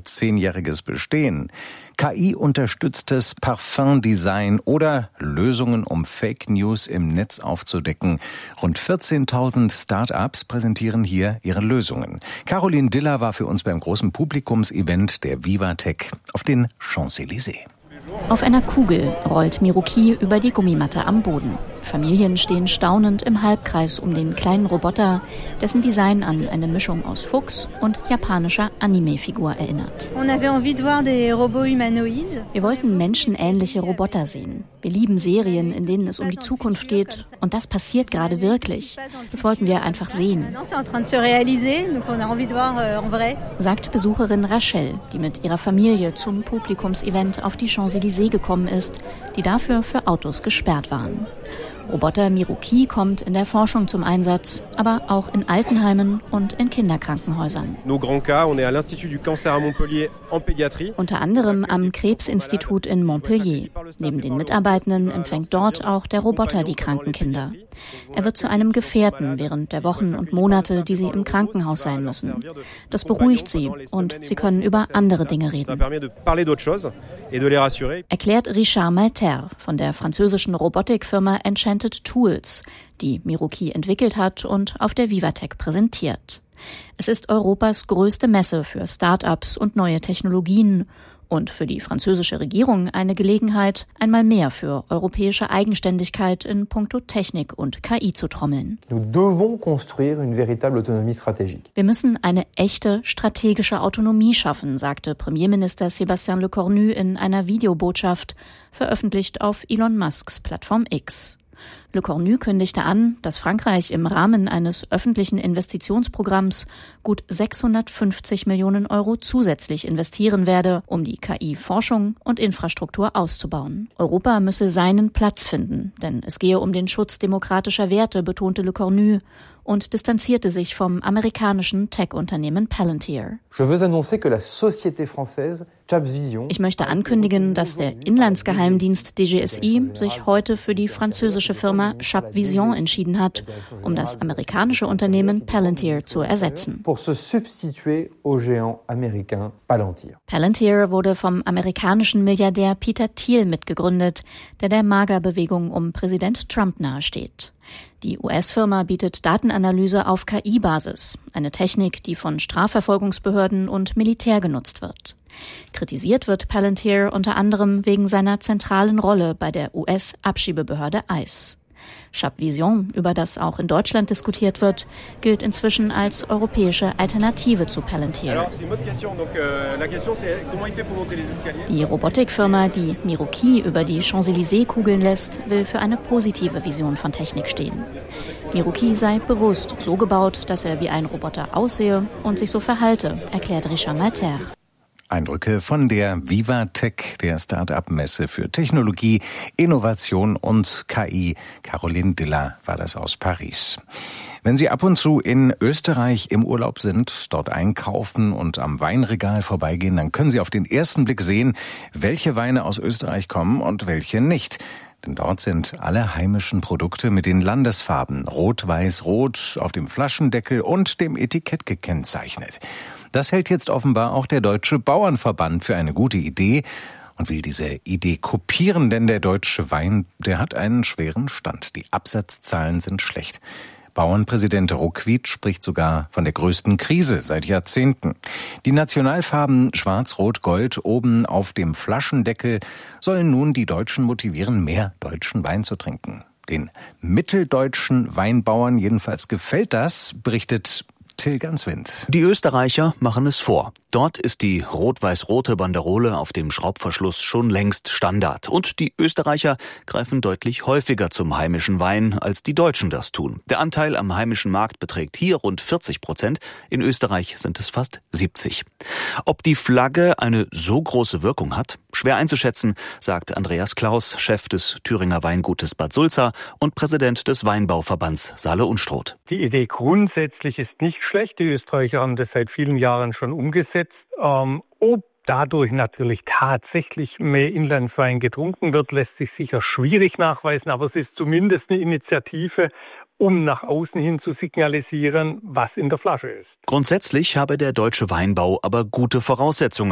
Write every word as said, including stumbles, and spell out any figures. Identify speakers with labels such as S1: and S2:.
S1: zehnjähriges Bestehen, K I-unterstütztes Parfumdesign oder Lösungen, um Fake News im Netz aufzudecken. Rund vierzehntausend Start-ups präsentieren hier ihre Lösungen. Caroline Diller war für uns beim großen Publikumsevent der Vivatech auf den Champs-Élysées.
S2: Auf einer Kugel rollt Miroki über die Gummimatte am Boden. Familien stehen staunend im Halbkreis um den kleinen Roboter, dessen Design an eine Mischung aus Fuchs und japanischer Anime-Figur erinnert. Wir wollten menschenähnliche Roboter sehen. Wir lieben Serien, in denen es um die Zukunft geht. Und das passiert gerade wirklich. Das wollten wir einfach sehen, sagt Besucherin Rachel, die mit ihrer Familie zum Publikumsevent auf die Champs-Élysées gekommen ist, die dafür für Autos gesperrt waren. Roboter Miroki kommt in der Forschung zum Einsatz, aber auch in Altenheimen und in Kinderkrankenhäusern. Unter anderem am Krebsinstitut in Montpellier. Neben den Mitarbeitenden empfängt dort auch der Roboter die kranken Kinder. Er wird zu einem Gefährten während der Wochen und Monate, die sie im Krankenhaus sein müssen. Das beruhigt sie und sie können über andere Dinge reden, erklärt Richard Malter von der französischen Robotikfirma Enchanted Tools, die Miroki entwickelt hat und auf der Vivatech präsentiert. Es ist Europas größte Messe für Start-ups und neue Technologien und für die französische Regierung eine Gelegenheit, einmal mehr für europäische Eigenständigkeit in puncto Technik und K I zu trommeln. Wir müssen eine echte strategische Autonomie schaffen, sagte Premierminister Sébastien Lecornu in einer Videobotschaft, veröffentlicht auf Elon Musks Plattform X. Lecornu kündigte an, dass Frankreich im Rahmen eines öffentlichen Investitionsprogramms gut sechshundertfünfzig Millionen Euro zusätzlich investieren werde, um die K I-Forschung und Infrastruktur auszubauen. Europa müsse seinen Platz finden, denn es gehe um den Schutz demokratischer Werte, betonte Lecornu und distanzierte sich vom amerikanischen Tech-Unternehmen Palantir. Ich möchte ankündigen, dass der Inlandsgeheimdienst D G S I sich heute für die französische Firma Chapevision entschieden hat, um das amerikanische Unternehmen Palantir zu ersetzen. Palantir wurde vom amerikanischen Milliardär Peter Thiel mitgegründet, der der MAGA-Bewegung um Präsident Trump nahesteht. Die U S-Firma bietet Datenanalyse auf K I-Basis, eine Technik, die von Strafverfolgungsbehörden und Militär genutzt wird. Kritisiert wird Palantir unter anderem wegen seiner zentralen Rolle bei der U S-Abschiebebehörde I C E. Chapevision, über das auch in Deutschland diskutiert wird, gilt inzwischen als europäische Alternative zu Palantir. Die Robotikfirma, die Miroki über die Champs-Élysées kugeln lässt, will für eine positive Vision von Technik stehen. Miroki sei bewusst so gebaut, dass er wie ein Roboter aussehe und sich so verhalte, erklärt Richard Malter.
S1: Eindrücke von der Vivatech, der Start-up-Messe für Technologie, Innovation und K I. Caroline Diller war das aus Paris. Wenn Sie ab und zu in Österreich im Urlaub sind, dort einkaufen und am Weinregal vorbeigehen, dann können Sie auf den ersten Blick sehen, welche Weine aus Österreich kommen und welche nicht. Denn dort sind alle heimischen Produkte mit den Landesfarben Rot, Weiß, Rot auf dem Flaschendeckel und dem Etikett gekennzeichnet. Das hält jetzt offenbar auch der Deutsche Bauernverband für eine gute Idee und will diese Idee kopieren, denn der deutsche Wein, der hat einen schweren Stand. Die Absatzzahlen sind schlecht. Bauernpräsident Ruckwied spricht sogar von der größten Krise seit Jahrzehnten. Die Nationalfarben Schwarz, Rot, Gold oben auf dem Flaschendeckel sollen nun die Deutschen motivieren, mehr deutschen Wein zu trinken. Den mitteldeutschen Weinbauern jedenfalls gefällt das, berichtet Till Ganswind.
S3: Die Österreicher machen es vor. Dort ist die rot-weiß-rote Banderole auf dem Schraubverschluss schon längst Standard. Und die Österreicher greifen deutlich häufiger zum heimischen Wein, als die Deutschen das tun. Der Anteil am heimischen Markt beträgt hier rund vierzig Prozent. In Österreich sind es fast siebzig. Ob die Flagge eine so große Wirkung hat? Schwer einzuschätzen, sagt Andreas Klaus, Chef des Thüringer Weingutes Bad Sulza und Präsident des Weinbauverbands Saale-Unstrut.
S4: Die Idee grundsätzlich ist nicht schlecht. Die Österreicher haben das seit vielen Jahren schon umgesetzt. Ähm, ob dadurch natürlich tatsächlich mehr Inlandwein getrunken wird, lässt sich sicher schwierig nachweisen. Aber es ist zumindest eine Initiative, um nach außen hin zu signalisieren, was in der Flasche ist.
S3: Grundsätzlich habe der deutsche Weinbau aber gute Voraussetzungen.